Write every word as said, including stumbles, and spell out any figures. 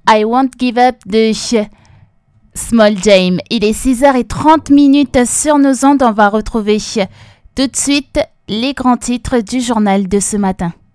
I Won't Give Up de Small Jam. Il est six heures trente sur nos ondes. On va retrouver tout de suite les grands titres du journal de ce matin.